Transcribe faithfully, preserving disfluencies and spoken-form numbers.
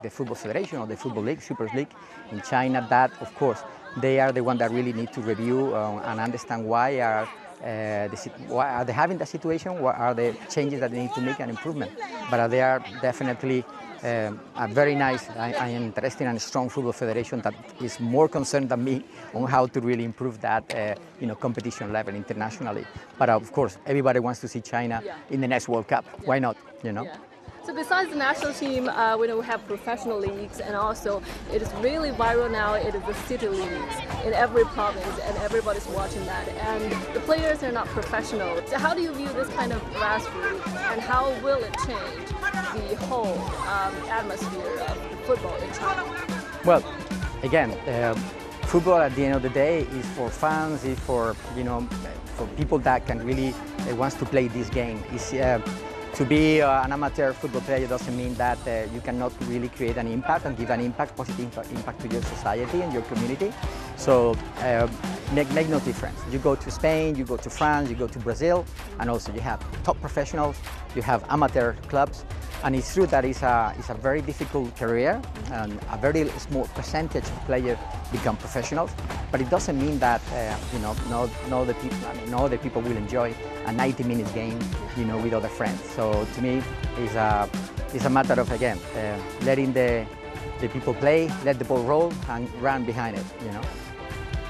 The Football Federation or the Football League, Super League in China, that of course they are the one that really need to review uh, and understand why are uh, the, why are they having that situation, what are the changes that they need to make and improvement. But uh, they are definitely um, a very nice and interesting and strong football federation that is more concerned than me on how to really improve that uh, you know, competition level internationally. But uh, of course, everybody wants to see China yeah. in the next World Cup. Yeah. Why not? You know. Yeah. So besides the national team, uh, we know we have professional leagues, and also it is really viral now. It is the city leagues in every province, and everybody's watching that. And the players are not professional. So how do you view this kind of grassroots, and how will it change the whole um, atmosphere of football in China? Well, again, uh, football at the end of the day is for fans, is for you know, for people that can really uh, wants to play this game. It's, uh, To be uh, an amateur football player doesn't mean that uh, you cannot really create an impact and give an impact, positive impact to your society and your community. So uh, make, make no difference. You go to Spain, you go to France, you go to Brazil, and also you have top professionals, you have amateur clubs. And it's true that it's a, it's a very difficult career, and a very small percentage of players become professionals. But it doesn't mean that uh, you know, no, no, the people, I mean, no other people will enjoy a ninety minute game, you know, with other friends. So to me, it's a, it's a matter of again uh, letting the, the people play, let the ball roll, and run behind it, you know.